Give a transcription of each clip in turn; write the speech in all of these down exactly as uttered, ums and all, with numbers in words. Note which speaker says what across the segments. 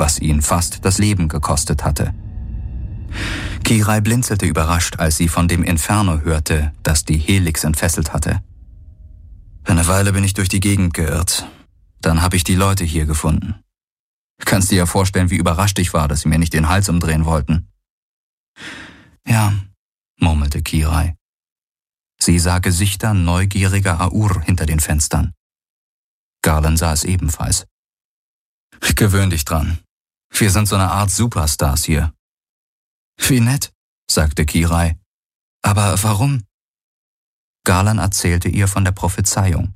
Speaker 1: was ihn fast das Leben gekostet hatte. Kirai blinzelte überrascht, als sie von dem Inferno hörte, das die Helix entfesselt hatte. Eine Weile bin ich durch die Gegend geirrt. Dann habe ich die Leute hier gefunden. Kannst dir ja vorstellen, wie überrascht ich war, dass sie mir nicht den Hals umdrehen wollten. Ja, murmelte Kirai. Sie sah Gesichter neugieriger Aur hinter den Fenstern. Garland sah es ebenfalls. Gewöhn dich dran. Wir sind so eine Art Superstars hier. Wie nett, sagte Kirai. Aber warum? Garland erzählte ihr von der Prophezeiung.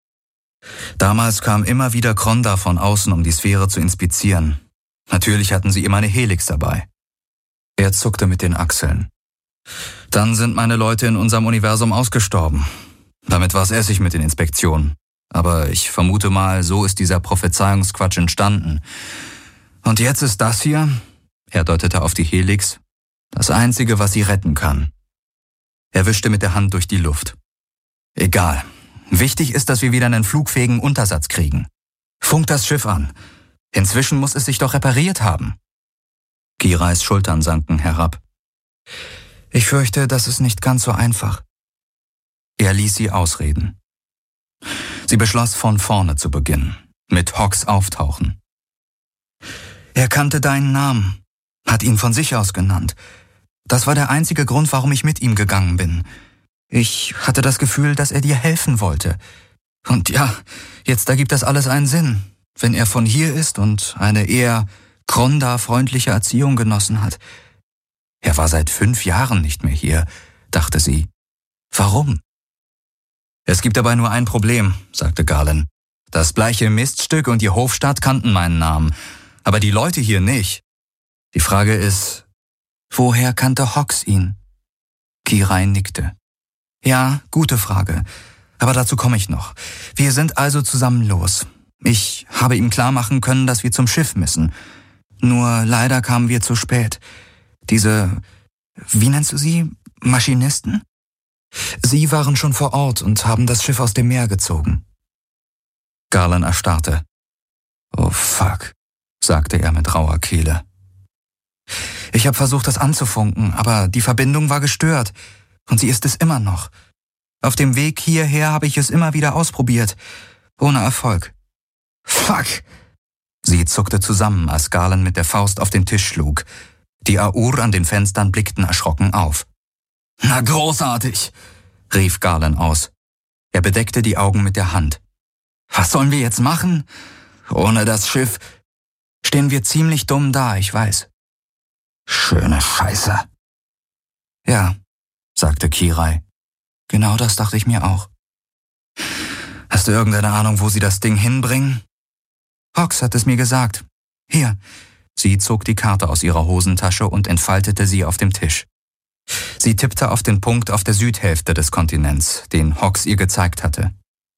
Speaker 1: Damals kam immer wieder Kronda von außen, um die Sphäre zu inspizieren. Natürlich hatten sie immer eine Helix dabei. Er zuckte mit den Achseln. Dann sind meine Leute in unserem Universum ausgestorben. Damit war es Essig mit den Inspektionen. Aber ich vermute mal, so ist dieser Prophezeiungsquatsch entstanden. Und jetzt ist das hier, er deutete auf die Helix, das Einzige, was sie retten kann. Er wischte mit der Hand durch die Luft. Egal. Wichtig ist, dass wir wieder einen flugfähigen Untersatz kriegen. Funk das Schiff an. Inzwischen muss es sich doch repariert haben. Kirais Schultern sanken herab. Ich fürchte, das ist nicht ganz so einfach. Er ließ sie ausreden. Sie beschloss, von vorne zu beginnen, mit Hawks Auftauchen. Er kannte deinen Namen, hat ihn von sich aus genannt. Das war der einzige Grund, warum ich mit ihm gegangen bin. Ich hatte das Gefühl, dass er dir helfen wollte. Und ja, jetzt ergibt das alles einen Sinn, wenn er von hier ist und eine eher Kronda-freundliche Erziehung genossen hat. Er war seit fünf Jahren nicht mehr hier, dachte sie. Warum? Es gibt dabei nur ein Problem, sagte Garland. Das bleiche Miststück und die Hofstadt kannten meinen Namen, aber die Leute hier nicht. Die Frage ist, woher kannte Hawks ihn? Kirai nickte. Ja, gute Frage. Aber dazu komme ich noch. Wir sind also zusammen los. Ich habe ihm klar machen können, dass wir zum Schiff müssen. Nur leider kamen wir zu spät. Diese, wie nennst du sie? Maschinisten? Sie waren schon vor Ort und haben das Schiff aus dem Meer gezogen. Garland erstarrte. Oh fuck, sagte er mit rauer Kehle. Ich habe versucht, das anzufunken, aber die Verbindung war gestört. Und sie ist es immer noch. Auf dem Weg hierher habe ich es immer wieder ausprobiert. Ohne Erfolg. Fuck! Sie zuckte zusammen, als Garland mit der Faust auf den Tisch schlug. Die Aur an den Fenstern blickten erschrocken auf. Na großartig! Rief Garland aus. Er bedeckte die Augen mit der Hand. Was sollen wir jetzt machen? Ohne das Schiff stehen wir ziemlich dumm da, ich weiß. Schöne Scheiße. Ja, sagte Kirai. Genau das dachte ich mir auch. Hast du irgendeine Ahnung, wo sie das Ding hinbringen? Hawks hat es mir gesagt. Hier. Sie zog die Karte aus ihrer Hosentasche und entfaltete sie auf dem Tisch. Sie tippte auf den Punkt auf der Südhälfte des Kontinents, den Hawks ihr gezeigt hatte.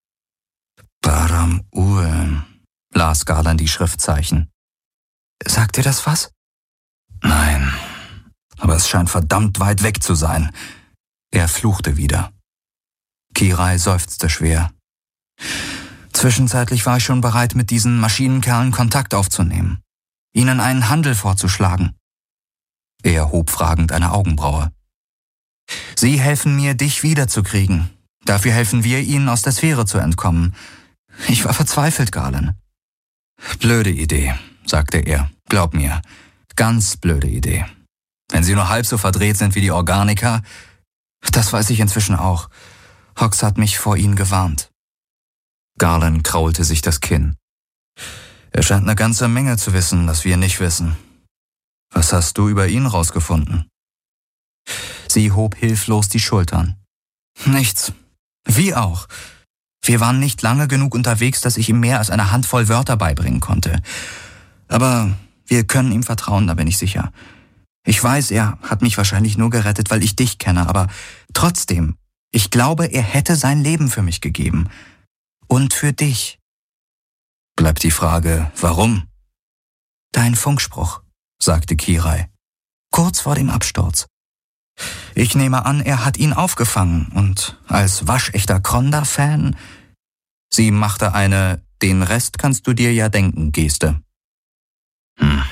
Speaker 1: Baram-Ur, las Garland die Schriftzeichen. Sagt dir das was? Nein, aber es scheint verdammt weit weg zu sein. Er fluchte wieder. Kirai seufzte schwer. Zwischenzeitlich war ich schon bereit, mit diesen Maschinenkerlen Kontakt aufzunehmen, ihnen einen Handel vorzuschlagen. Er hob fragend eine Augenbraue. Sie helfen mir, dich wiederzukriegen. Dafür helfen wir ihnen, aus der Sphäre zu entkommen. Ich war verzweifelt, Garland. Blöde Idee, sagte er. Glaub mir, ganz blöde Idee. Wenn sie nur halb so verdreht sind wie die Organiker, das weiß ich inzwischen auch. Hawks hat mich vor ihnen gewarnt. Garland kraulte sich das Kinn. Er scheint eine ganze Menge zu wissen, das wir nicht wissen. Was hast du über ihn rausgefunden? Sie hob hilflos die Schultern. Nichts. Wie auch. Wir waren nicht lange genug unterwegs, dass ich ihm mehr als eine Handvoll Wörter beibringen konnte. Aber wir können ihm vertrauen, da bin ich sicher. Ich weiß, er hat mich wahrscheinlich nur gerettet, weil ich dich kenne, aber trotzdem, ich glaube, er hätte sein Leben für mich gegeben. Und für dich. Bleibt die Frage, warum? Dein Funkspruch, sagte Kirai, kurz vor dem Absturz. Ich nehme an, er hat ihn aufgefangen und als waschechter Kronda-Fan, sie machte eine »Den Rest kannst du dir ja denken« Geste. Hm.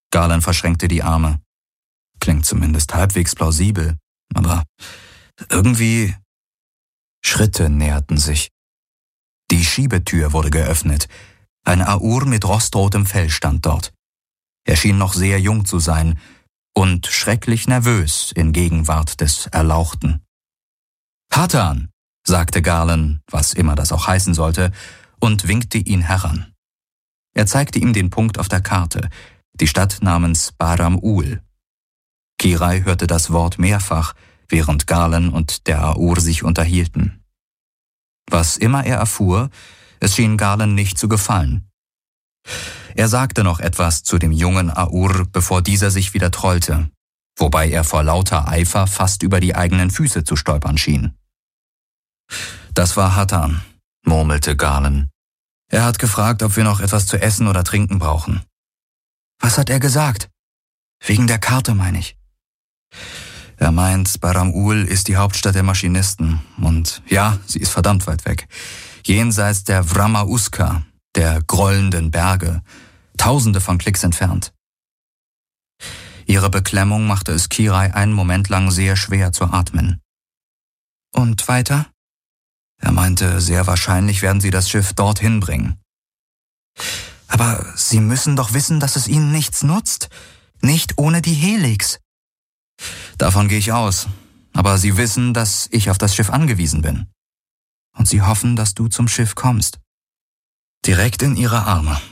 Speaker 1: Garland verschränkte die Arme. Klingt zumindest halbwegs plausibel, aber irgendwie... Schritte näherten sich. Die Schiebetür wurde geöffnet. Ein Aur mit rostrotem Fell stand dort. Er schien noch sehr jung zu sein und schrecklich nervös in Gegenwart des Erlauchten. »Hatan«, sagte Garland, was immer das auch heißen sollte, und winkte ihn heran. Er zeigte ihm den Punkt auf der Karte, die Stadt namens Baram-Ul. Kirai hörte das Wort mehrfach, während Garland und der Aur sich unterhielten. Was immer er erfuhr, es schien Garland nicht zu gefallen. Er sagte noch etwas zu dem jungen Aur, bevor dieser sich wieder trollte, wobei er vor lauter Eifer fast über die eigenen Füße zu stolpern schien. »Das war Hatan«, murmelte Garland. »Er hat gefragt, ob wir noch etwas zu essen oder trinken brauchen.« »Was hat er gesagt?« »Wegen der Karte, meine ich.« »Er meint, Baram-Ul ist die Hauptstadt der Maschinisten. Und ja, sie ist verdammt weit weg. Jenseits der Vrama-Uska, der grollenden Berge, tausende von Klicks entfernt.« Ihre Beklemmung machte es Kirai einen Moment lang sehr schwer zu atmen. »Und weiter?« Er meinte, sehr wahrscheinlich werden sie das Schiff dorthin bringen. »Aber Sie müssen doch wissen, dass es Ihnen nichts nutzt. Nicht ohne die Helix.« »Davon gehe ich aus. Aber Sie wissen, dass ich auf das Schiff angewiesen bin. Und Sie hoffen, dass du zum Schiff kommst.« Direkt in ihre Arme.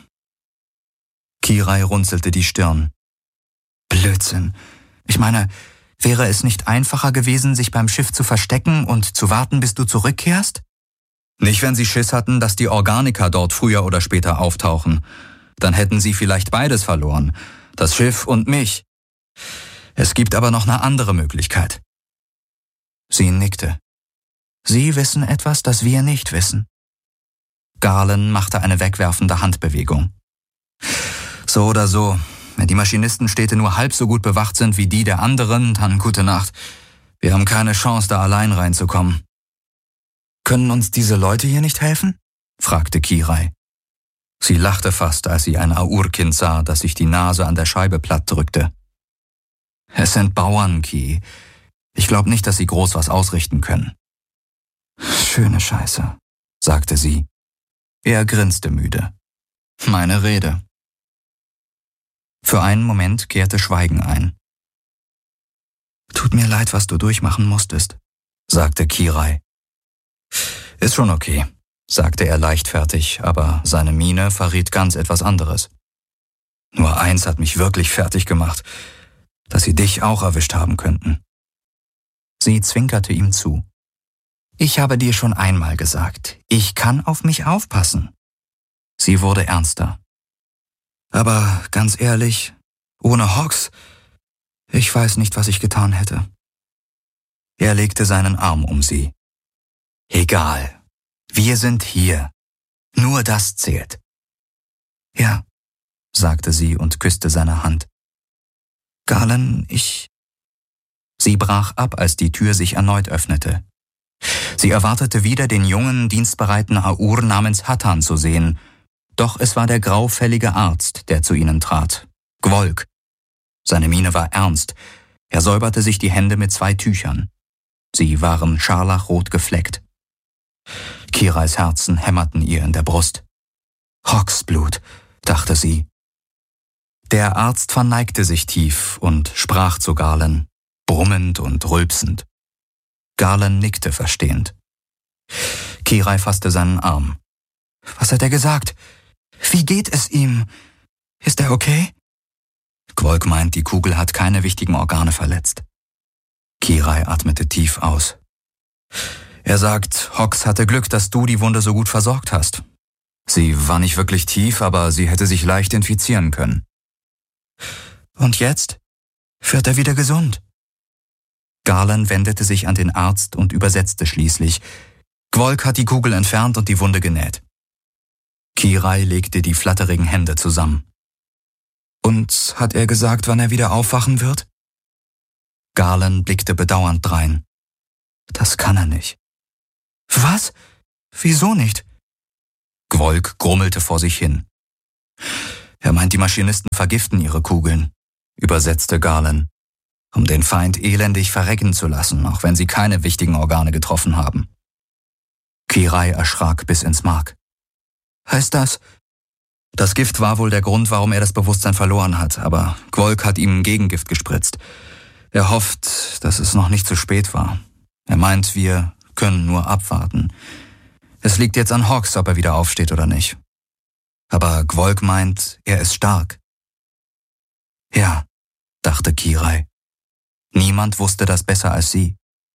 Speaker 1: Kirai runzelte die Stirn. »Blödsinn. Ich meine, wäre es nicht einfacher gewesen, sich beim Schiff zu verstecken und zu warten, bis du zurückkehrst?« »Nicht, wenn sie Schiss hatten, dass die Organiker dort früher oder später auftauchen. Dann hätten sie vielleicht beides verloren, das Schiff und mich. Es gibt aber noch eine andere Möglichkeit.« Sie nickte. »Sie wissen etwas, das wir nicht wissen.« Garland machte eine wegwerfende Handbewegung. »So oder so, wenn die Maschinistenstädte nur halb so gut bewacht sind wie die der anderen, dann gute Nacht. Wir haben keine Chance, da allein reinzukommen.« »Können uns diese Leute hier nicht helfen?« fragte Kirai. Sie lachte fast, als sie ein Aurkind sah, das sich die Nase an der Scheibe platt drückte. »Es sind Bauern, Ki. Ich glaube nicht, dass sie groß was ausrichten können.« »Schöne Scheiße«, sagte sie. Er grinste müde. »Meine Rede.« Für einen Moment kehrte Schweigen ein. »Tut mir leid, was du durchmachen musstest«, sagte Kirai. »Ist schon okay«, sagte er leichtfertig, aber seine Miene verriet ganz etwas anderes. »Nur eins hat mich wirklich fertig gemacht, dass sie dich auch erwischt haben könnten.« Sie zwinkerte ihm zu. »Ich habe dir schon einmal gesagt, ich kann auf mich aufpassen.« Sie wurde ernster. »Aber ganz ehrlich, ohne Hawks, ich weiß nicht, was ich getan hätte.« Er legte seinen Arm um sie. »Egal, wir sind hier. Nur das zählt.« »Ja«, sagte sie und küsste seine Hand. »Garland, ich...« Sie brach ab, als die Tür sich erneut öffnete. Sie erwartete wieder den jungen, dienstbereiten Aur namens Hatan zu sehen, doch es war der graufällige Arzt, der zu ihnen trat, Gwolk. Seine Miene war ernst, er säuberte sich die Hände mit zwei Tüchern. Sie waren scharlachrot gefleckt. Kirais Herzen hämmerten ihr in der Brust. »Hawksblut«, dachte sie. Der Arzt verneigte sich tief und sprach zu Garland, brummend und rülpsend. Garland nickte verstehend. Kirai fasste seinen Arm. »Was hat er gesagt? Wie geht es ihm? Ist er okay?« Gwolk meint, die Kugel hat keine wichtigen Organe verletzt. Kirai atmete tief aus. Er sagt, Hawks hatte Glück, dass du die Wunde so gut versorgt hast. Sie war nicht wirklich tief, aber sie hätte sich leicht infizieren können. »Und jetzt? Wird er wieder gesund?« Garland wendete sich an den Arzt und übersetzte schließlich. Gwolk hat die Kugel entfernt und die Wunde genäht. Kirai legte die flatterigen Hände zusammen. »Und hat er gesagt, wann er wieder aufwachen wird?« Garland blickte bedauernd drein. »Das kann er nicht.« »Was? Wieso nicht?« Gwolk grummelte vor sich hin. Er meint, die Maschinisten vergiften ihre Kugeln. übersetzte Galen, um den Feind elendig verrecken zu lassen, auch wenn sie keine wichtigen Organe getroffen haben. Kirai erschrak bis ins Mark. Heißt das? Das Gift war wohl der Grund, warum er das Bewusstsein verloren hat, aber Gwolk hat ihm Gegengift gespritzt. Er hofft, dass es noch nicht zu spät war. Er meint, wir können nur abwarten. Es liegt jetzt an Hawks, ob er wieder aufsteht oder nicht. Aber Gwolk meint, er ist stark. Ja, dachte Kirai. Niemand wusste das besser als sie.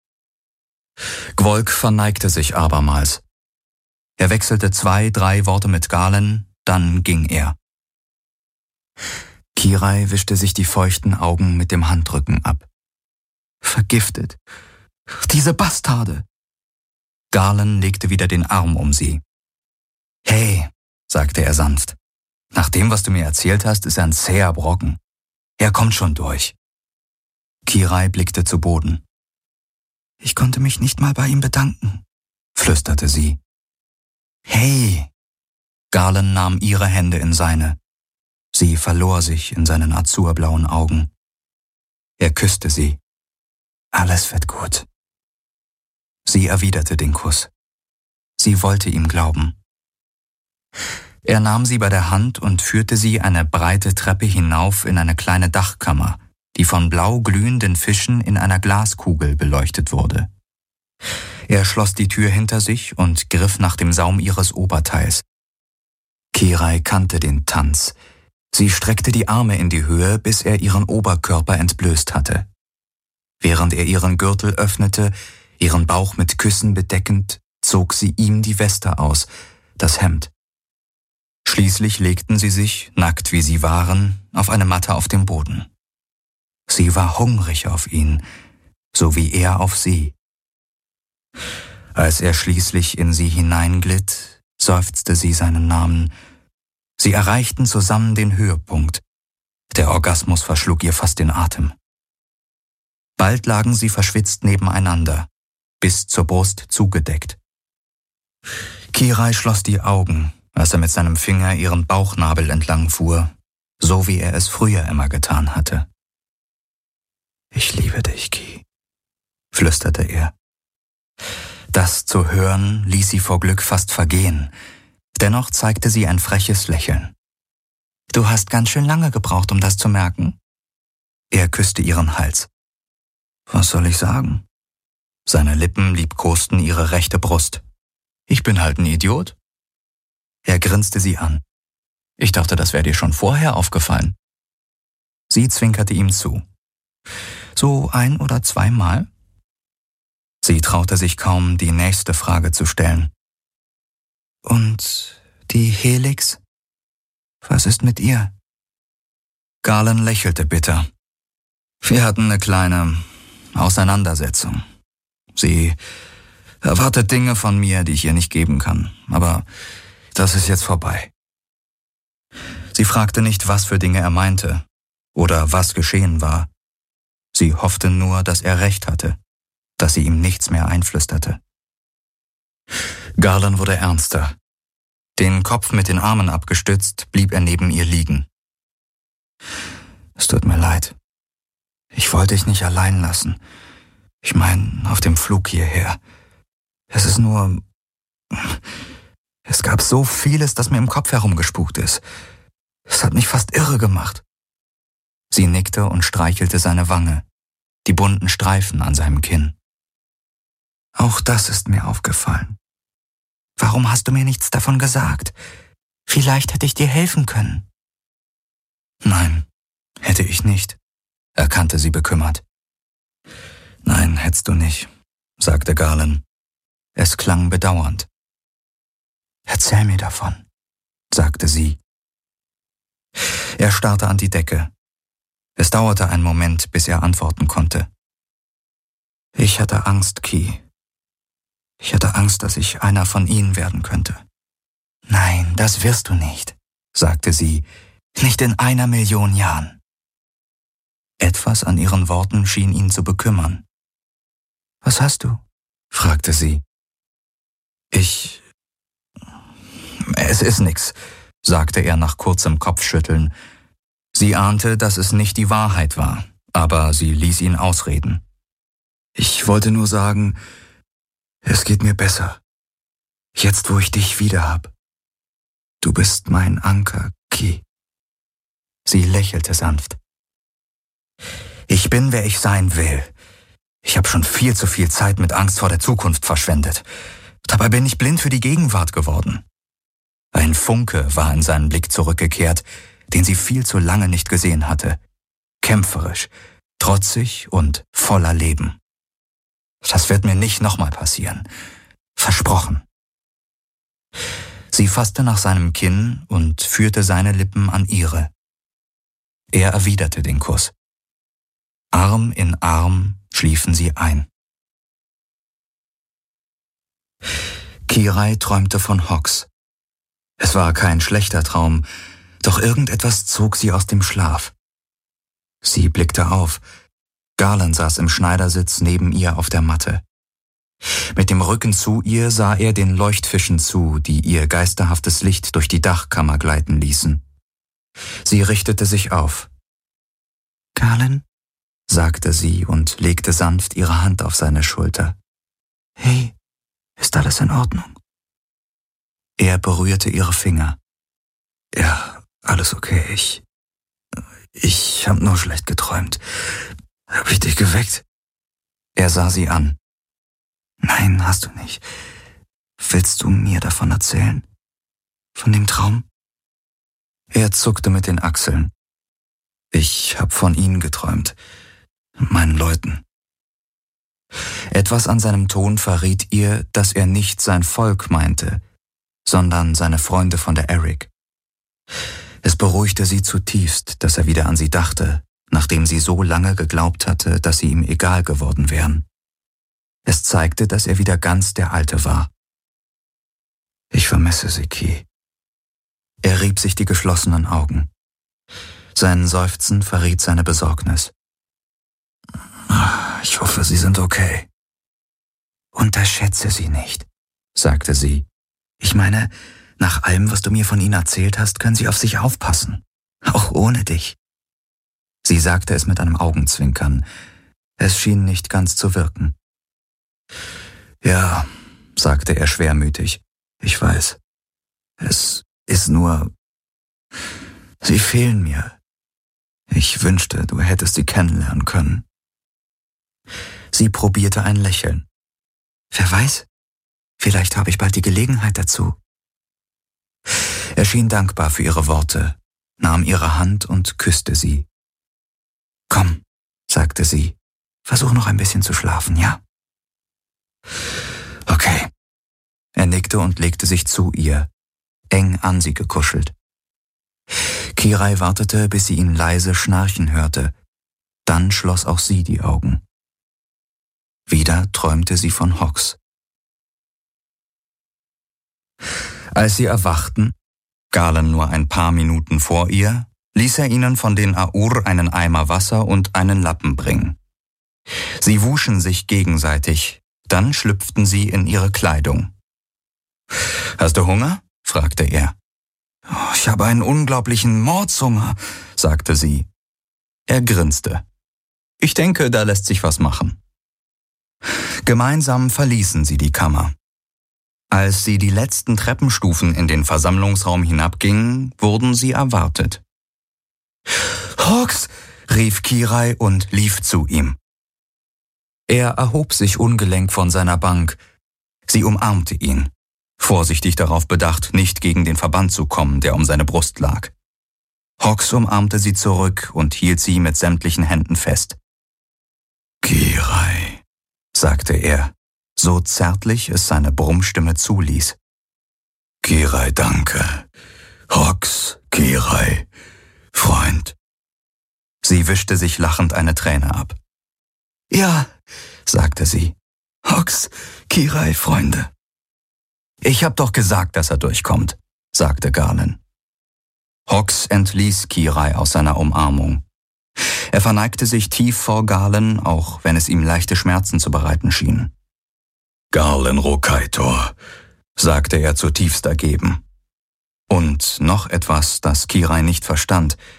Speaker 1: Gwolk verneigte sich abermals. Er wechselte zwei, drei Worte mit Galen, dann ging er. Kirai wischte sich die feuchten Augen mit dem Handrücken ab. Vergiftet. Diese Bastarde! Galen legte wieder den Arm um sie. Hey, sagte er sanft. Nach dem, was du mir erzählt hast, ist er ein zäher Brocken. Er kommt schon durch. Kirai blickte zu Boden. Ich konnte mich nicht mal bei ihm bedanken, flüsterte sie. Hey! Galen nahm ihre Hände in seine. Sie verlor sich in seinen azurblauen Augen. Er küsste sie. Alles wird gut. Sie erwiderte den Kuss. Sie wollte ihm glauben. Er nahm sie bei der Hand und führte sie eine breite Treppe hinauf in eine kleine Dachkammer, die von blau glühenden Fischen in einer Glaskugel beleuchtet wurde. Er schloss die Tür hinter sich und griff nach dem Saum ihres Oberteils. Kirai kannte den Tanz. Sie streckte die Arme in die Höhe, bis er ihren Oberkörper entblößt hatte. Während er ihren Gürtel öffnete, ihren Bauch mit Küssen bedeckend, zog sie ihm die Weste aus, das Hemd. Schließlich legten sie sich, nackt wie sie waren, auf eine Matte auf dem Boden. Sie war hungrig auf ihn, so wie er auf sie. Als er schließlich in sie hineinglitt, seufzte sie seinen Namen. Sie erreichten zusammen den Höhepunkt. Der Orgasmus verschlug ihr fast den Atem. Bald lagen sie verschwitzt nebeneinander, bis zur Brust zugedeckt. Kirai schloss die Augen, als er mit seinem Finger ihren Bauchnabel entlang fuhr, so wie er es früher immer getan hatte. »Ich liebe dich, Ki«, flüsterte er. Das zu hören ließ sie vor Glück fast vergehen. Dennoch zeigte sie ein freches Lächeln. »Du hast ganz schön lange gebraucht, um das zu merken.« Er küsste ihren Hals. »Was soll ich sagen?« Seine Lippen liebkosten ihre rechte Brust. »Ich bin halt ein Idiot.« Er grinste sie an. »Ich dachte, das wäre dir schon vorher aufgefallen.« Sie zwinkerte ihm zu. »So ein oder zweimal?« Sie traute sich kaum, die nächste Frage zu stellen. »Und die Helix? Was ist mit ihr?« Galen lächelte bitter. »Wir hatten eine kleine Auseinandersetzung. Sie erwartet Dinge von mir, die ich ihr nicht geben kann, aber das ist jetzt vorbei.« Sie fragte nicht, was für Dinge er meinte oder was geschehen war. Sie hoffte nur, dass er recht hatte, dass sie ihm nichts mehr einflüsterte. Galen wurde ernster. Den Kopf mit den Armen abgestützt, blieb er neben ihr liegen. »Es tut mir leid. Ich wollte dich nicht allein lassen. Ich meine, auf dem Flug hierher. Es ist nur... Es gab so vieles, das mir im Kopf herumgespukt ist. Es hat mich fast irre gemacht.« Sie nickte und streichelte seine Wange, die bunten Streifen an seinem Kinn. »Auch das ist mir aufgefallen. Warum hast du mir nichts davon gesagt? Vielleicht hätte ich dir helfen können.« »Nein, hätte ich nicht«, erkannte sie bekümmert. »Nein, hättest du nicht«, sagte Galen. Es klang bedauernd. »Erzähl mir davon«, sagte sie. Er starrte an die Decke. Es dauerte einen Moment, bis er antworten konnte. »Ich hatte Angst, Ki. Ich hatte Angst, dass ich einer von ihnen werden könnte.« »Nein, das wirst du nicht«, sagte sie. »Nicht in einer Million Jahren.« Etwas an ihren Worten schien ihn zu bekümmern. »Was hast du?« fragte sie. »Ich... Es ist nix«, sagte er nach kurzem Kopfschütteln. Sie ahnte, dass es nicht die Wahrheit war, aber sie ließ ihn ausreden.
Speaker 2: Ich wollte nur sagen, es geht mir besser. Jetzt, wo ich dich wieder hab. Du bist mein Anker, Ki.
Speaker 1: Sie lächelte sanft. Ich bin, wer ich sein will. Ich habe schon viel zu viel Zeit mit Angst vor der Zukunft verschwendet. Dabei bin ich blind für die Gegenwart geworden. Ein Funke war in seinen Blick zurückgekehrt, den sie viel zu lange nicht gesehen hatte. Kämpferisch, trotzig und voller Leben. Das wird mir nicht nochmal passieren. Versprochen. Sie fasste nach seinem Kinn und führte seine Lippen an ihre. Er erwiderte den Kuss. Arm in Arm schliefen sie ein. Kirai träumte von Hawks. Es war kein schlechter Traum, doch irgendetwas zog sie aus dem Schlaf. Sie blickte auf. Garland saß im Schneidersitz neben ihr auf der Matte. Mit dem Rücken zu ihr sah er den Leuchtfischen zu, die ihr geisterhaftes Licht durch die Dachkammer gleiten ließen. Sie richtete sich auf.
Speaker 2: »Garland?«
Speaker 1: sagte sie und legte sanft ihre Hand auf seine Schulter.
Speaker 2: »Hey, ist alles in Ordnung?«
Speaker 1: Er berührte ihre Finger.
Speaker 2: »Ja, alles okay. Ich... Ich hab nur schlecht geträumt. Hab ich dich geweckt?«
Speaker 1: Er sah sie an.
Speaker 2: »Nein, hast du nicht. Willst du mir davon erzählen? Von dem Traum?«
Speaker 1: Er zuckte mit den Achseln.
Speaker 2: »Ich hab von ihnen geträumt. Meinen Leuten.«
Speaker 1: Etwas an seinem Ton verriet ihr, dass er nicht sein Volk meinte, sondern seine Freunde von der Eric. Es beruhigte sie zutiefst, dass er wieder an sie dachte, nachdem sie so lange geglaubt hatte, dass sie ihm egal geworden wären. Es zeigte, dass er wieder ganz der Alte war.
Speaker 2: »Ich vermisse sie, Ki.«
Speaker 1: Er rieb sich die geschlossenen Augen. Sein Seufzen verriet seine Besorgnis.
Speaker 2: »Ich hoffe, sie sind okay.«
Speaker 1: »Unterschätze sie nicht«, sagte sie. »Ich meine, nach allem, was du mir von ihnen erzählt hast, können sie auf sich aufpassen. Auch ohne dich.« Sie sagte es mit einem Augenzwinkern. Es schien nicht ganz zu wirken.
Speaker 2: »Ja«, sagte er schwermütig, »ich weiß. Es ist nur... Sie fehlen mir. Ich wünschte, du hättest sie kennenlernen können.«
Speaker 1: Sie probierte ein Lächeln.
Speaker 2: »Wer weiß, vielleicht habe ich bald die Gelegenheit dazu.«
Speaker 1: Er schien dankbar für ihre Worte, nahm ihre Hand und küsste sie.
Speaker 2: »Komm«, sagte sie, »versuch noch ein bisschen zu schlafen, ja?«
Speaker 1: »Okay.« Er nickte und legte sich zu ihr, eng an sie gekuschelt. Kirai wartete, bis sie ihn leise schnarchen hörte. Dann schloss auch sie die Augen. Wieder träumte sie von Hawks. Als sie erwachten, Galen nur ein paar Minuten vor ihr, ließ er ihnen von den Aur einen Eimer Wasser und einen Lappen bringen. Sie wuschen sich gegenseitig, dann schlüpften sie in ihre Kleidung. »Hast du Hunger?« fragte er.
Speaker 2: »Ich habe einen unglaublichen Mordshunger«,
Speaker 1: sagte sie. Er grinste. »Ich denke, da lässt sich was machen.« Gemeinsam verließen sie die Kammer. Als sie die letzten Treppenstufen in den Versammlungsraum hinabgingen, wurden sie erwartet. »Hawks«, rief Kirai und lief zu ihm. Er erhob sich ungelenk von seiner Bank. Sie umarmte ihn, vorsichtig darauf bedacht, nicht gegen den Verband zu kommen, der um seine Brust lag. Hawks umarmte sie zurück und hielt sie mit sämtlichen Händen fest.
Speaker 2: »Kirai«,
Speaker 1: sagte er, so zärtlich es seine Brummstimme zuließ.
Speaker 2: »Kirai, danke. Hawks, Kirai, Freund.«
Speaker 1: Sie wischte sich lachend eine Träne ab.
Speaker 2: »Ja«, sagte sie, »Hawks, Kirai, Freunde.«
Speaker 1: »Ich hab doch gesagt, dass er durchkommt«, sagte Galen. Hawks entließ Kirai aus seiner Umarmung. Er verneigte sich tief vor Galen, auch wenn es ihm leichte Schmerzen zu bereiten schien.
Speaker 2: »Galen Rokaitor«,
Speaker 1: sagte er zutiefst ergeben. Und noch etwas, das Kirai nicht verstand.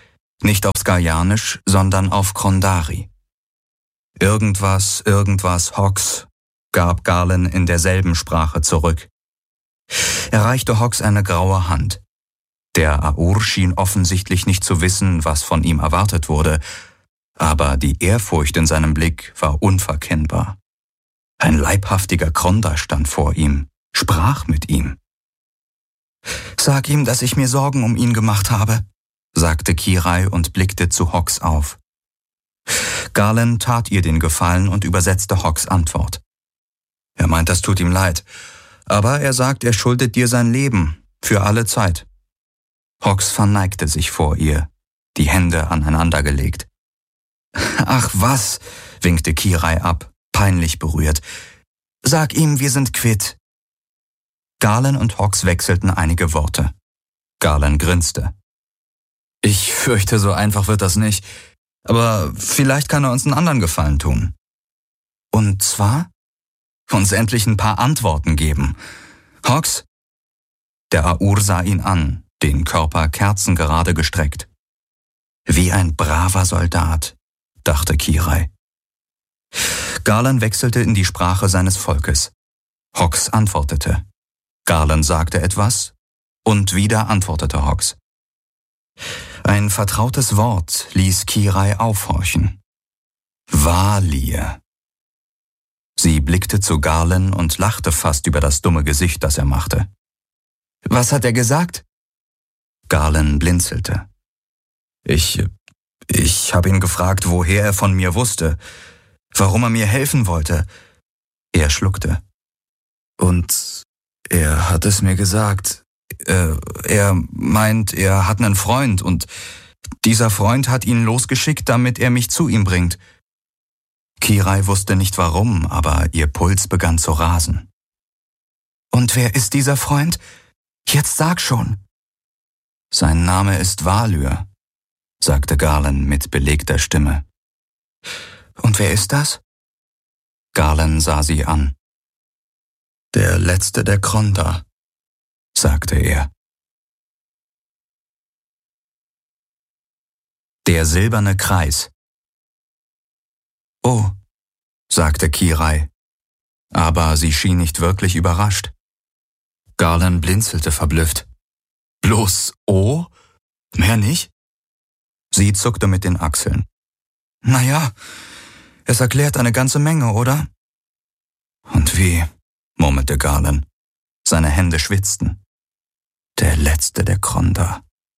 Speaker 1: Nicht auf Skajanisch, sondern auf Krondari. Irgendwas, irgendwas, Hox, gab Galen in derselben Sprache zurück. Er reichte Hox eine graue Hand. Der Aur schien offensichtlich nicht zu wissen, was von ihm erwartet wurde, aber die Ehrfurcht in seinem Blick war unverkennbar. Ein leibhaftiger Kronda stand vor ihm, sprach mit ihm. »Sag ihm, dass ich mir Sorgen um ihn gemacht habe«, sagte Kirai und blickte zu Hox auf. Galen tat ihr den Gefallen und übersetzte Hox Antwort. Er meint, das tut ihm leid, aber er sagt, er schuldet dir sein Leben, für alle Zeit. Hox verneigte sich vor ihr, die Hände aneinandergelegt. »Ach was«, winkte Kirai ab, peinlich berührt. »Sag ihm, wir sind quitt.« Galen und Hox wechselten einige Worte. Galen grinste. »Ich fürchte, so einfach wird das nicht, aber vielleicht kann er uns einen anderen Gefallen tun.« »Und zwar?« »Uns endlich ein paar Antworten geben. Hox?« Der Aur sah ihn an, den Körper kerzengerade gestreckt. »Wie ein braver Soldat«, dachte Kirai. Galen wechselte in die Sprache seines Volkes. Hox antwortete. Galen sagte etwas und wieder antwortete Hox. Ein vertrautes Wort ließ Kirai aufhorchen. Valir. Sie blickte zu Galen und lachte fast über das dumme Gesicht, das er machte. »Was hat er gesagt?« Galen blinzelte. »Ich, ich habe ihn gefragt, woher er von mir wusste, warum er mir helfen wollte.« Er schluckte. »Und er hat es mir gesagt. Äh, er meint, er hat einen Freund und dieser Freund hat ihn losgeschickt, damit er mich zu ihm bringt.« Kirai wusste nicht warum, aber ihr Puls begann zu rasen. »Und wer ist dieser Freund? Jetzt sag schon.« »Sein Name ist Valir«, sagte Galen mit belegter Stimme. »Und wer ist das?« Galen sah sie an. »Der letzte der Kronda«, sagte er. Der silberne Kreis. »Oh«, sagte Kirai, aber sie schien nicht wirklich überrascht. Galen blinzelte verblüfft. »Bloß oh? Mehr nicht?« Sie zuckte mit den Achseln. »Na ja, es erklärt eine ganze Menge, oder?« »Und wie?«, murmelte Galen. Seine Hände schwitzten. Der letzte der Kronda.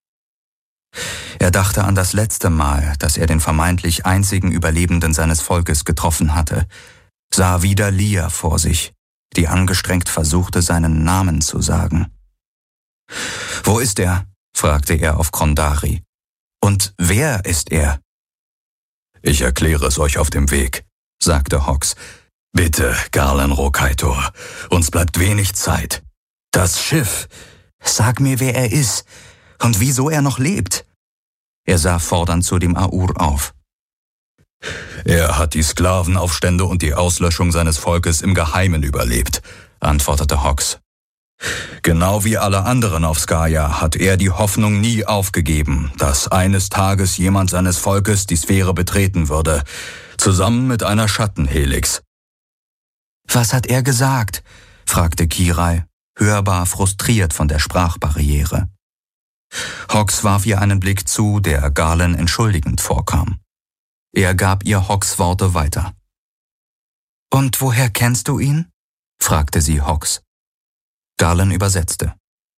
Speaker 1: Er dachte an das letzte Mal, dass er den vermeintlich einzigen Überlebenden seines Volkes getroffen hatte, sah wieder Lia vor sich, die angestrengt versuchte, seinen Namen zu sagen. »Wo ist er?«, fragte er auf Krondari. »Und wer ist er?« »Ich erkläre es euch auf dem Weg«, sagte Hox. »Bitte, Galen Rokaitor, uns bleibt wenig Zeit. Das Schiff. Sag mir, wer er ist und wieso er noch lebt.« Er sah fordernd zu dem Aur auf. »Er hat die Sklavenaufstände und die Auslöschung seines Volkes im Geheimen überlebt«, antwortete Hox. »Genau wie alle anderen auf Skaja hat er die Hoffnung nie aufgegeben, dass eines Tages jemand seines Volkes die Sphäre betreten würde, zusammen mit einer Schattenhelix.« »Was hat er gesagt?«, fragte Kirai, hörbar frustriert von der Sprachbarriere. Hox warf ihr einen Blick zu, der Galen entschuldigend vorkam. Er gab ihr Hox Worte weiter. »Und woher kennst du ihn?«, fragte sie Hox. Galen übersetzte.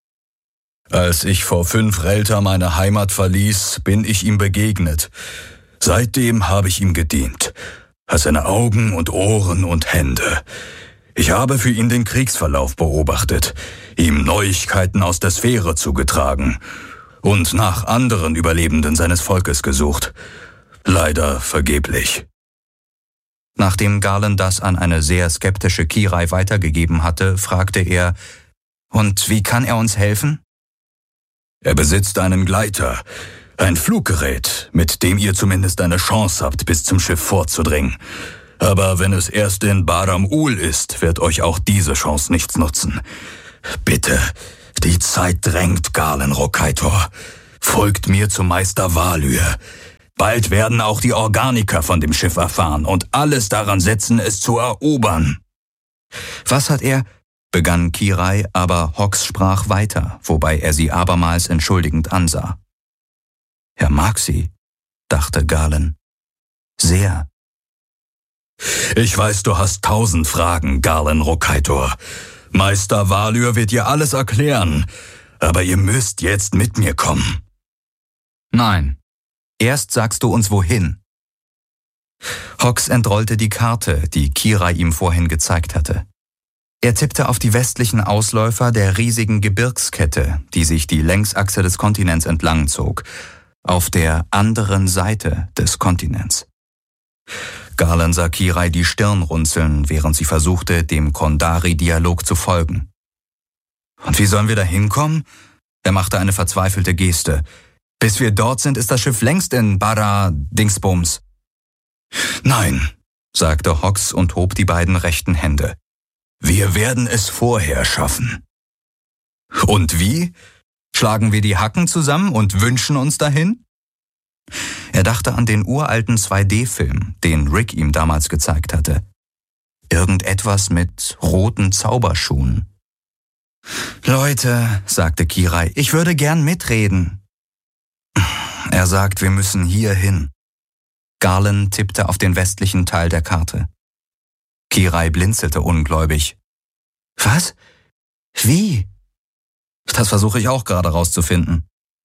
Speaker 1: »Als ich vor fünf Relter meine Heimat verließ, bin ich ihm begegnet. Seitdem habe ich ihm gedient. Als seine Augen und Ohren und Hände. Ich habe für ihn den Kriegsverlauf beobachtet, ihm Neuigkeiten aus der Sphäre zugetragen und nach anderen Überlebenden seines Volkes gesucht. Leider vergeblich.« Nachdem Galen das an eine sehr skeptische Kirai weitergegeben hatte, fragte er, »Und wie kann er uns helfen?« »Er besitzt einen Gleiter, ein Fluggerät, mit dem ihr zumindest eine Chance habt, bis zum Schiff vorzudringen. Aber wenn es erst in Baram-Ul ist, wird euch auch diese Chance nichts nutzen. Bitte, die Zeit drängt, Galen Rokaitor. Folgt mir zu Meister Valyr. Bald werden auch die Organiker von dem Schiff erfahren und alles daran setzen, es zu erobern.
Speaker 2: Was hat er? Begann Kirai, aber Hawks sprach weiter, wobei er sie abermals entschuldigend ansah. Er mag sie, dachte Galen. Sehr.
Speaker 1: Ich weiß, du hast tausend Fragen, Galen Rokaitor. Meister Valyr wird dir alles erklären, aber ihr müsst jetzt mit mir kommen.
Speaker 2: Nein, erst sagst du uns wohin. Hawks entrollte die Karte, die Kirai ihm vorhin gezeigt hatte. Er tippte auf die westlichen Ausläufer der riesigen Gebirgskette, die sich die Längsachse des Kontinents entlang zog, auf der anderen Seite des Kontinents. Galen sah Kirai die Stirn runzeln, während sie versuchte, dem Kondari-Dialog zu folgen. »Und wie sollen wir da hinkommen?« Er machte eine verzweifelte Geste. »Bis wir dort sind, ist das Schiff längst in Bara-Dingsbums.«
Speaker 1: »Nein«, sagte Hawks und hob die beiden rechten Hände. »Wir werden es vorher schaffen.« »Und wie? Schlagen wir die Hacken zusammen und wünschen uns dahin?« Er dachte an den uralten zwei D-Film, den Rick ihm damals gezeigt hatte. Irgendetwas mit roten Zauberschuhen. »Leute«, sagte Kirai, »ich würde gern mitreden.« Er sagt, wir müssen hier hin. Galen tippte auf den westlichen Teil der Karte. Kirai blinzelte ungläubig. »Was? Wie?« »Das versuche ich auch gerade rauszufinden.«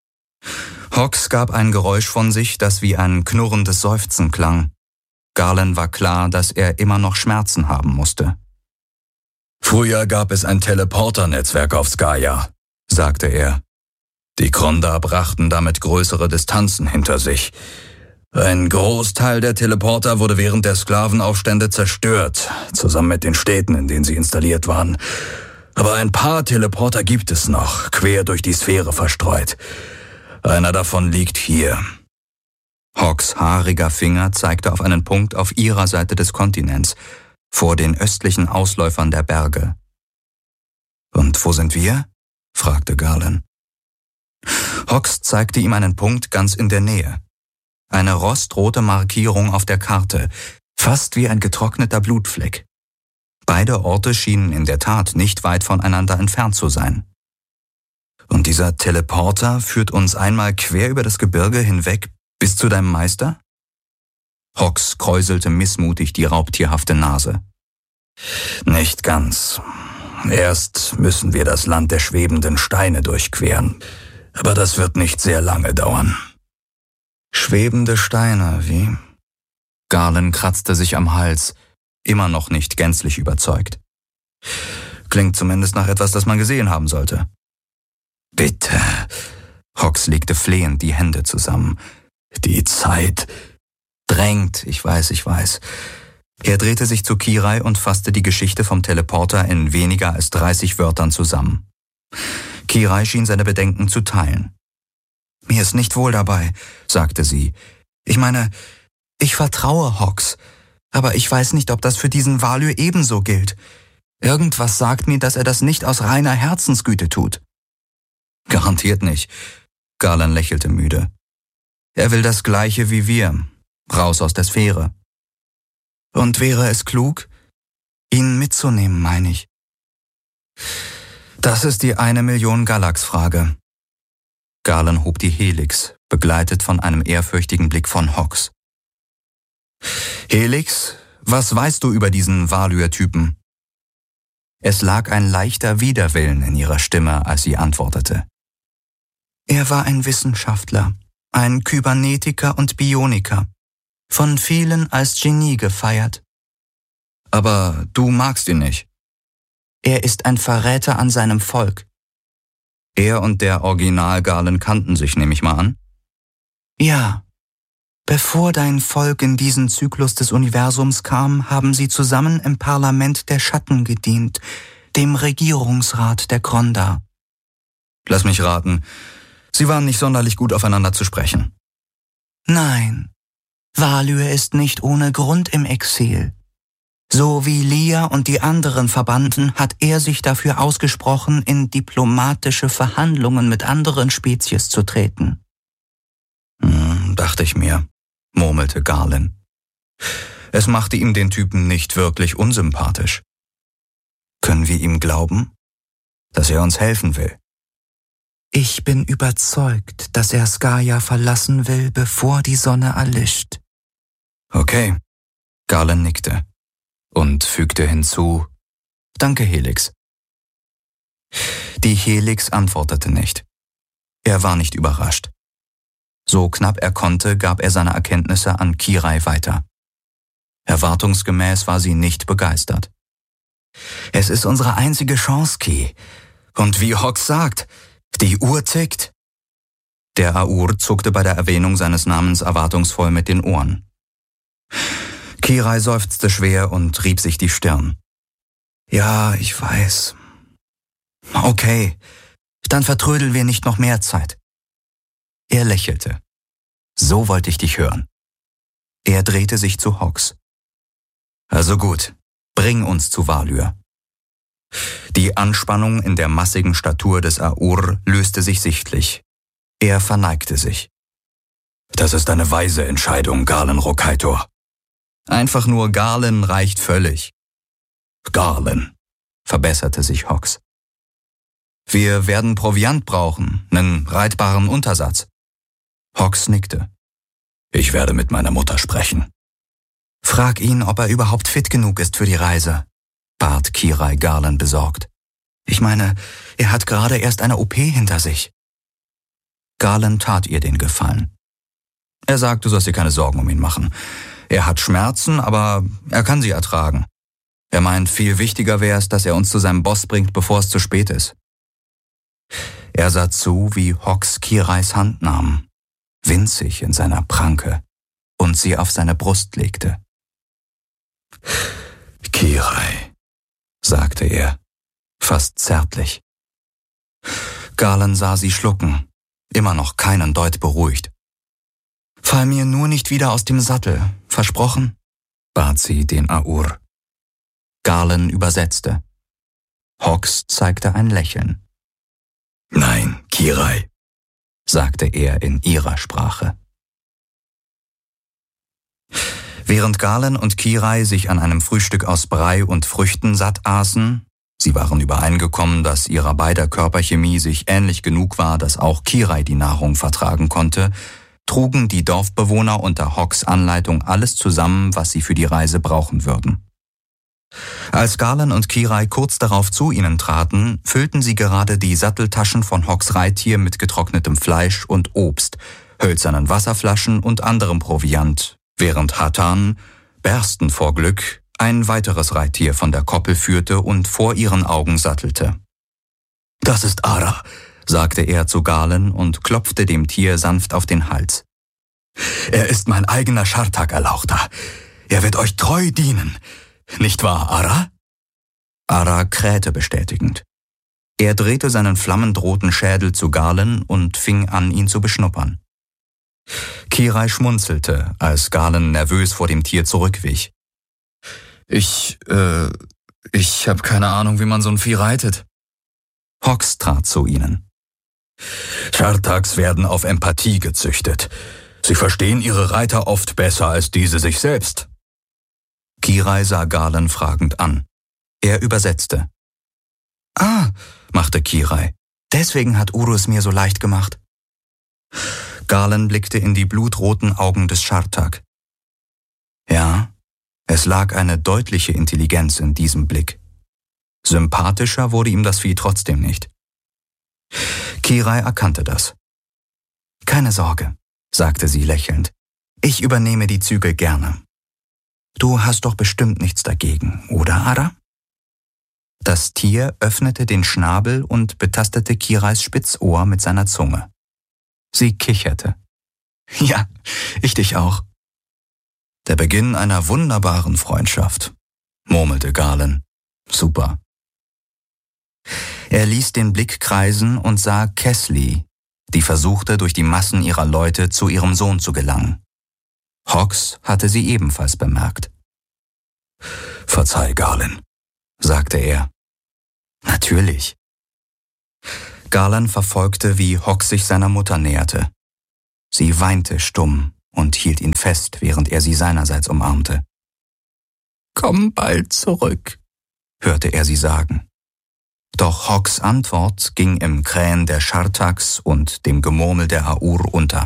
Speaker 1: Hawks gab ein Geräusch von sich, das wie ein knurrendes Seufzen klang. Galen war klar, dass er immer noch Schmerzen haben musste. »Früher gab es ein Teleporternetzwerk auf Skaya«, sagte er. »Die Krondar brachten damit größere Distanzen hinter sich. Ein Großteil der Teleporter wurde während der Sklavenaufstände zerstört, zusammen mit den Städten, in denen sie installiert waren. Aber ein paar Teleporter gibt es noch, quer durch die Sphäre verstreut. Einer davon liegt hier.«
Speaker 2: Hawks haariger Finger zeigte auf einen Punkt auf ihrer Seite des Kontinents, vor den östlichen Ausläufern der Berge. »Und wo sind wir?« fragte Galen. Hawks zeigte ihm einen Punkt ganz in der Nähe. Eine rostrote Markierung auf der Karte, fast wie ein getrockneter Blutfleck. Beide Orte schienen in der Tat nicht weit voneinander entfernt zu sein. »Und dieser Teleporter führt uns einmal quer über das Gebirge hinweg bis zu deinem Meister?« Hawks kräuselte missmutig die raubtierhafte Nase.
Speaker 1: »Nicht ganz. Erst müssen wir das Land der schwebenden Steine durchqueren. Aber das wird nicht sehr lange dauern.«
Speaker 2: »Schwebende Steine, wie?« Galen kratzte sich am Hals, immer noch nicht gänzlich überzeugt. »Klingt zumindest nach etwas, das man gesehen haben sollte.«
Speaker 1: »Bitte«,
Speaker 2: Hawks legte flehend die Hände zusammen.
Speaker 1: »Die Zeit
Speaker 2: drängt, ich weiß, ich weiß.« Er drehte sich zu Kirai und fasste die Geschichte vom Teleporter in weniger als dreißig Wörtern zusammen. Kirai schien seine Bedenken zu teilen. »Mir ist nicht wohl dabei«, sagte sie. »Ich meine, ich vertraue Hawks, aber ich weiß nicht, ob das für diesen Valyr ebenso gilt. Irgendwas sagt mir, dass er das nicht aus reiner Herzensgüte tut.« »Garantiert nicht«, Galen lächelte müde. »Er will das Gleiche wie wir, raus aus der Sphäre. Und wäre es klug, ihn mitzunehmen, meine ich. Das ist die eine Million Galax-Frage.« Galen hob die Helix, begleitet von einem ehrfürchtigen Blick von Hawks. »Helix, was weißt du über diesen Valyr-Typen?« Es lag ein leichter Widerwillen in ihrer Stimme, als sie antwortete. »Er war ein Wissenschaftler, ein Kybernetiker und Bioniker, von vielen als Genie gefeiert.« »Aber du magst ihn nicht.« »Er ist ein Verräter an seinem Volk.« »Er und der Original-Galen kannten sich, nehme ich mal an?« »Ja. Bevor dein Volk in diesen Zyklus des Universums kam, haben sie zusammen im Parlament der Schatten gedient, dem Regierungsrat der Krondar.« »Lass mich raten, sie waren nicht sonderlich gut aufeinander zu sprechen.« »Nein, Valyr ist nicht ohne Grund im Exil. So wie Lia und die anderen Verbannten hat er sich dafür ausgesprochen, in diplomatische Verhandlungen mit anderen Spezies zu treten. dachte ich mir, murmelte Galen. Es machte ihm den Typen nicht wirklich unsympathisch. Können wir ihm glauben, dass er uns helfen will? Ich bin überzeugt, dass er Skaya verlassen will, bevor die Sonne erlischt. Okay, Galen nickte und fügte hinzu, Danke, Helix. Die Helix antwortete nicht. Er war nicht überrascht. So knapp er konnte, gab er seine Erkenntnisse an Kirai weiter. Erwartungsgemäß war sie nicht begeistert. Es ist unsere einzige Chance, Ki. Und wie Hox sagt, die Uhr tickt. Der Aur zuckte bei der Erwähnung seines Namens erwartungsvoll mit den Ohren. Kirai seufzte schwer und rieb sich die Stirn. Ja, ich weiß. Okay, dann vertrödeln wir nicht noch mehr Zeit. Er lächelte. So wollte ich dich hören. Er drehte sich zu Hox. Also gut, bring uns zu Valur. Die Anspannung in der massigen Statur des Aur löste sich sichtlich. Er verneigte sich. Das ist eine weise Entscheidung, Galen Rokaitor. Einfach nur Galen reicht völlig. Galen, verbesserte sich Hox. Wir werden Proviant brauchen, einen reitbaren Untersatz. Hox nickte. Ich werde mit meiner Mutter sprechen. Frag ihn, ob er überhaupt fit genug ist für die Reise, bat Kirai Galen besorgt. Ich meine, er hat gerade erst eine O P hinter sich. Galen tat ihr den Gefallen. Er sagt, du sollst dir keine Sorgen um ihn machen. Er hat Schmerzen, aber er kann sie ertragen. Er meint, viel wichtiger wäre es, dass er uns zu seinem Boss bringt, bevor es zu spät ist. Er sah zu, wie Hox Kirais Hand nahm, winzig in seiner Pranke, und sie auf seine Brust legte. Kirai, sagte er, fast zärtlich. Galen sah sie schlucken, immer noch keinen Deut beruhigt. Fall mir nur nicht wieder aus dem Sattel, versprochen, bat sie den Aur. Galen übersetzte. Hox zeigte ein Lächeln. Nein, Kirai, sagte er in ihrer Sprache. Während Galen und Kirai sich an einem Frühstück aus Brei und Früchten satt aßen, sie waren übereingekommen, dass ihrer beider Körperchemie sich ähnlich genug war, dass auch Kirai die Nahrung vertragen konnte, trugen die Dorfbewohner unter Hox Anleitung alles zusammen, was sie für die Reise brauchen würden. Als Galen und Kirai kurz darauf zu ihnen traten, füllten sie gerade die Satteltaschen von Hox Reittier mit getrocknetem Fleisch und Obst, hölzernen Wasserflaschen und anderem Proviant, während Hatan, berstend vor Glück, ein weiteres Reittier von der Koppel führte und vor ihren Augen sattelte. »Das ist Ara«, sagte er zu Galen und klopfte dem Tier sanft auf den Hals. »Er ist mein eigener Schartak-Erlauchter. Er wird euch treu dienen. Nicht wahr, Ara?« Ara krähte bestätigend. Er drehte seinen flammend roten Schädel zu Galen und fing an, ihn zu beschnuppern. Kirai schmunzelte, als Galen nervös vor dem Tier zurückwich. Ich, äh, ich hab keine Ahnung, wie man so ein Vieh reitet. Hox trat zu ihnen. Schartaks werden auf Empathie gezüchtet. Sie verstehen ihre Reiter oft besser als diese sich selbst. Kirai sah Galen fragend an. Er übersetzte. Ah, machte Kirai. Deswegen hat Uru es mir so leicht gemacht. Galen blickte in die blutroten Augen des Schartak. Ja, es lag eine deutliche Intelligenz in diesem Blick. Sympathischer wurde ihm das Vieh trotzdem nicht. Kirai erkannte das. Keine Sorge, sagte sie lächelnd. Ich übernehme die Zügel gerne. Du hast doch bestimmt nichts dagegen, oder, Ara? Das Tier öffnete den Schnabel und betastete Kirais Spitzohr mit seiner Zunge. Sie kicherte. Ja, ich dich auch. Der Beginn einer wunderbaren Freundschaft, murmelte Galen. Super. Er ließ den Blick kreisen und sah Kesli, die versuchte, durch die Massen ihrer Leute zu ihrem Sohn zu gelangen. Hox hatte sie ebenfalls bemerkt. Verzeih, Galen, sagte er. Natürlich. Galen verfolgte, wie Hox sich seiner Mutter näherte. Sie weinte stumm und hielt ihn fest, während er sie seinerseits umarmte. »Komm bald zurück«, hörte er sie sagen. Doch Hawks Antwort ging im Krähen der Schartaks und dem Gemurmel der Aur unter.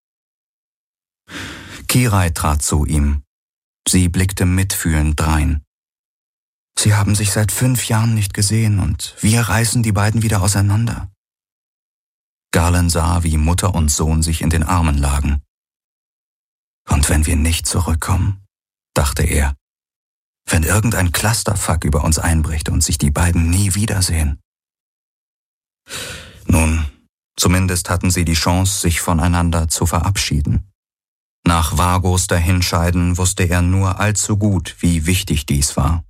Speaker 2: Kirai trat zu ihm. Sie blickte mitfühlend drein. »Sie haben sich seit fünf Jahren nicht gesehen und wir reißen die beiden wieder auseinander.« Galen sah, wie Mutter und Sohn sich in den Armen lagen. »Und wenn wir nicht zurückkommen«, dachte er, »wenn irgendein Clusterfuck über uns einbricht und sich die beiden nie wiedersehen.« Nun, zumindest hatten sie die Chance, sich voneinander zu verabschieden. Nach Vagos Dahinscheiden wusste er nur allzu gut, wie wichtig dies war.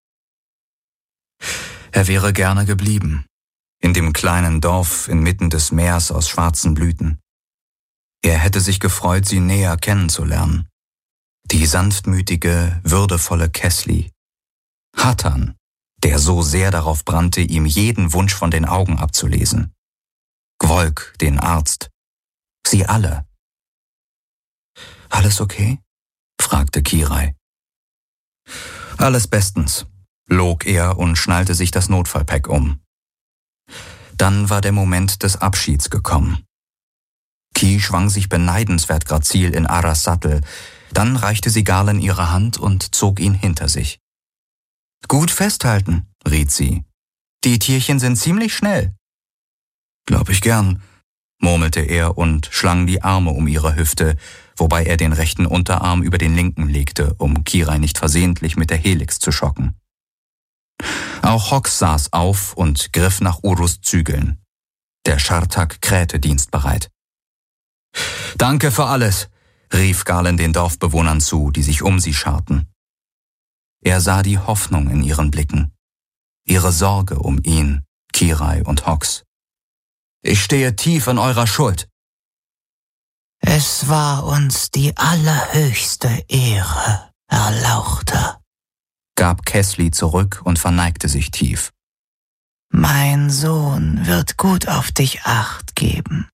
Speaker 2: Er wäre gerne geblieben, in dem kleinen Dorf inmitten des Meers aus schwarzen Blüten. Er hätte sich gefreut, sie näher kennenzulernen. Die sanftmütige, würdevolle Kesli. Hatan, der so sehr darauf brannte, ihm jeden Wunsch von den Augen abzulesen. Gwolk, den Arzt. Sie alle. »Alles okay?« fragte Kirai. »Alles bestens«, log er und schnallte sich das Notfallpack um. Dann war der Moment des Abschieds gekommen. Ki schwang sich beneidenswert grazil in Aras Sattel, dann reichte sie Galen ihre Hand und zog ihn hinter sich. »Gut festhalten«, riet sie. »Die Tierchen sind ziemlich schnell.« »Glaub ich gern«, murmelte er und schlang die Arme um ihre Hüfte, wobei er den rechten Unterarm über den linken legte, um Kirai nicht versehentlich mit der Helix zu schocken. Auch Hawks saß auf und griff nach Urus Zügeln. Der Schartak krähte dienstbereit. »Danke für alles«, rief Galen den Dorfbewohnern zu, die sich um sie scharten. Er sah die Hoffnung in ihren Blicken, ihre Sorge um ihn, Kirai und Hawks. »Ich stehe tief in eurer Schuld.«
Speaker 3: »Es war uns die allerhöchste Ehre, Erlauchter«,
Speaker 2: gab Kesli zurück und verneigte sich tief.
Speaker 3: »Mein Sohn wird gut auf dich Acht geben.«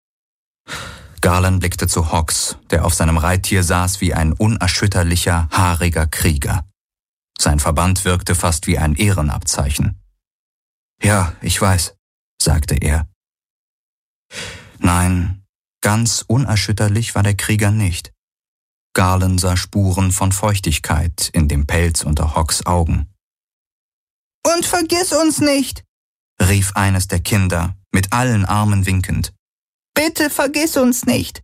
Speaker 2: Galen blickte zu Hawks, der auf seinem Reittier saß wie ein unerschütterlicher, haariger Krieger. Sein Verband wirkte fast wie ein Ehrenabzeichen. »Ja, ich weiß«, sagte er. Nein, ganz unerschütterlich war der Krieger nicht. Galen sah Spuren von Feuchtigkeit in dem Pelz unter Hawks Augen.
Speaker 3: »Und vergiss uns nicht«,
Speaker 2: rief eines der Kinder, mit allen Armen winkend.
Speaker 3: »Bitte vergiss uns nicht.«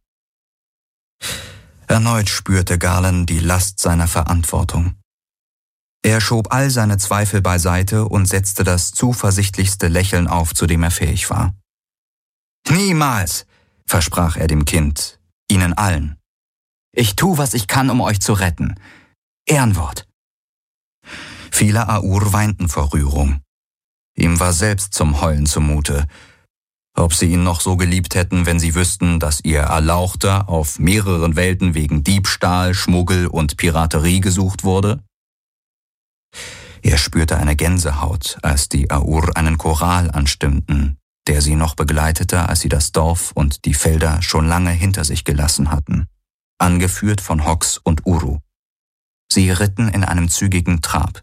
Speaker 2: Erneut spürte Galen die Last seiner Verantwortung. Er schob all seine Zweifel beiseite und setzte das zuversichtlichste Lächeln auf, zu dem er fähig war. »Niemals«, versprach er dem Kind, ihnen allen. »Ich tu, was ich kann, um euch zu retten. Ehrenwort.« Viele Aur weinten vor Rührung. Ihm war selbst zum Heulen zumute. Ob sie ihn noch so geliebt hätten, wenn sie wüssten, dass ihr Erlauchter auf mehreren Welten wegen Diebstahl, Schmuggel und Piraterie gesucht wurde? Er spürte eine Gänsehaut, als die Aur einen Choral anstimmten, der sie noch begleitete, als sie das Dorf und die Felder schon lange hinter sich gelassen hatten, angeführt von Hawks und Uru. Sie ritten in einem zügigen Trab.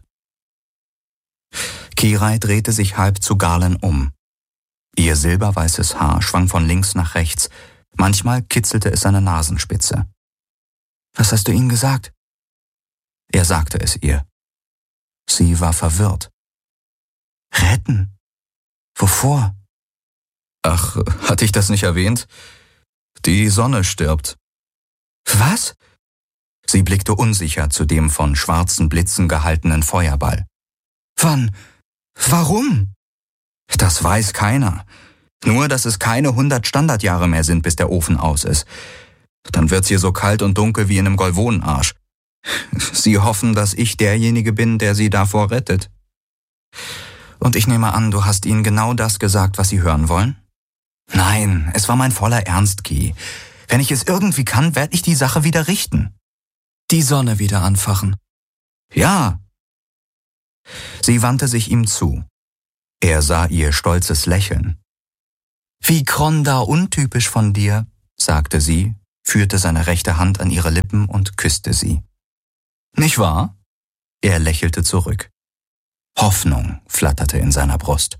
Speaker 2: Kirai drehte sich halb zu Galen um. Ihr silberweißes Haar schwang von links nach rechts, manchmal kitzelte es seine Nasenspitze. »Was hast du ihnen gesagt?« Er sagte es ihr. Sie war verwirrt. »Retten? Wovor?« »Ach, hatte ich das nicht erwähnt? Die Sonne stirbt.« »Was?« Sie blickte unsicher zu dem von schwarzen Blitzen gehaltenen Feuerball. »Wann? Warum?« »Das weiß keiner. Nur, dass es keine hundert Standardjahre mehr sind, bis der Ofen aus ist. Dann wird's hier so kalt und dunkel wie in einem Golvonenarsch. Sie hoffen, dass ich derjenige bin, der sie davor rettet. Und ich nehme an, du hast ihnen genau das gesagt, was sie hören wollen?« »Nein, es war mein voller Ernst, Ki. Wenn ich es irgendwie kann, werde ich die Sache wieder richten.« »Die Sonne wieder anfachen?« »Ja.« Sie wandte sich ihm zu. Er sah ihr stolzes Lächeln. »Wie Kronda untypisch von dir«, sagte sie, führte seine rechte Hand an ihre Lippen und küsste sie. »Nicht wahr?« Er lächelte zurück. Hoffnung flatterte in seiner Brust.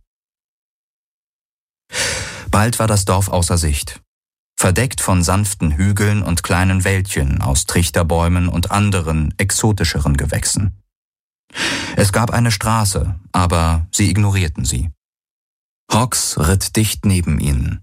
Speaker 2: Bald war das Dorf außer Sicht, verdeckt von sanften Hügeln und kleinen Wäldchen aus Trichterbäumen und anderen, exotischeren Gewächsen. Es gab eine Straße, aber sie ignorierten sie. Hawks ritt dicht neben ihnen,